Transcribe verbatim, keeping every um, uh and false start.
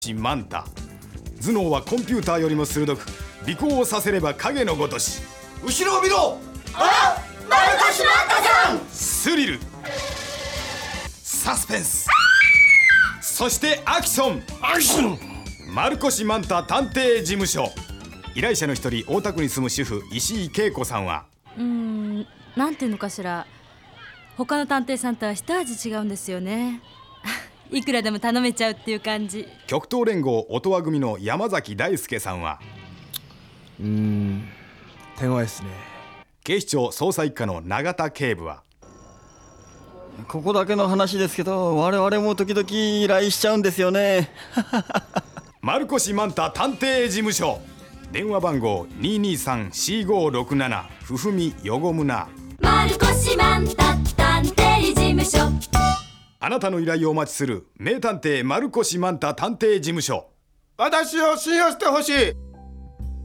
マンタ。頭脳はコンピューターよりも鋭く、尾行をさせれば影のごとし。 後ろを見ろ。 あっ、マルコシマンタさん。 スリル、サスペンス、そしてアクション。 アクション。 マルコシマンタ探偵事務所。依頼者の一人、大田区に住む主婦石井恵子さんは、 うーん、なんていうのかしら、他の探偵さんとは一味違うんですよね。いくらでも頼めちゃうっていう感じ。 極東連合音羽組の山崎大輔さんは、 うーん、手強いですね。 警視庁捜査一課の永田警部は、 ここだけの話ですけど、我々も時々依頼しちゃうんですよね。 マルコシマンタ探偵事務所。電話番号 にーにーさん よんごろくなな。ふふみよごむな。 マルコシマンタ探偵事務所。 あなたの依頼をお待ちする名探偵マルコシマンタ探偵事務所。 私を信用してほしい。